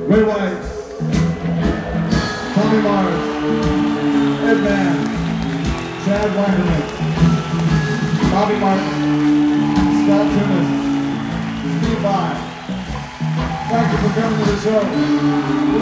Ray White, Tommy Mars, Ed Van, Chad Weinerman, Bobby Martin, Scott Tunis, Steve Vai. Thank you for coming to the show.